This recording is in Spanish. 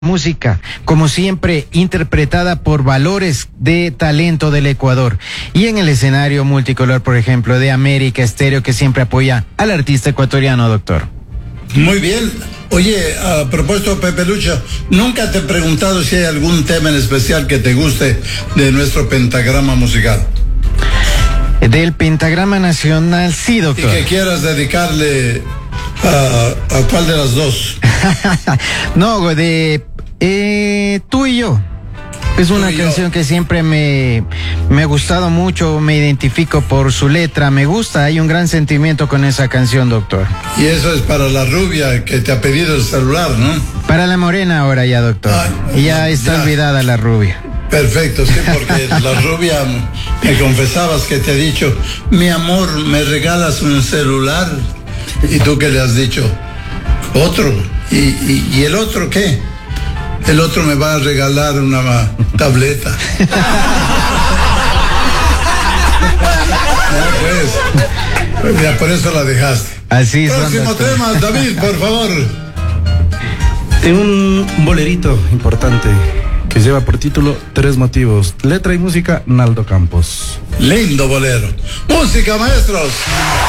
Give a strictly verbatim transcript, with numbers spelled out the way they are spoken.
Música, como siempre, interpretada por valores de talento del Ecuador. Y en el escenario multicolor, por ejemplo, de América Estéreo, que siempre apoya al artista ecuatoriano, doctor. Muy bien. Oye, a propósito, Pepe Lucho, ¿nunca te he preguntado si hay algún tema en especial que te guste de nuestro pentagrama musical? Del pentagrama nacional, sí, doctor. Y que quieras dedicarle a, a cuál de las dos. No, de eh, Tú y Yo. Es una canción que siempre me, me ha gustado mucho, me identifico por su letra, me gusta, hay un gran sentimiento con esa canción, doctor. Y eso es para la rubia que te ha pedido el celular, ¿no? Para la morena ahora ya, doctor. Ay, ya está ya olvidada la rubia. Perfecto, sí, porque la rubia, me confesabas que te ha dicho, mi amor, ¿me regalas un celular? ¿Y tú qué le has dicho? Otro. ¿Y, y, y el otro qué? El otro me va a regalar una tableta. No, pues, ya por eso la dejaste. Así es. Próximo tema, David, por favor. En un bolerito importante que lleva por título Tres Motivos. Letra y música, Naldo Campos. Lindo bolero. Música, maestros.